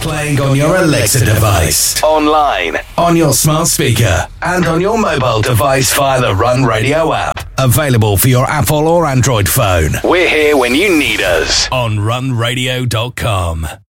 Playing on your Alexa device, online, on your smart speaker, and on your mobile device via the Run Radio app. Available for your Apple or Android phone. We're here when you need us on runradio.com.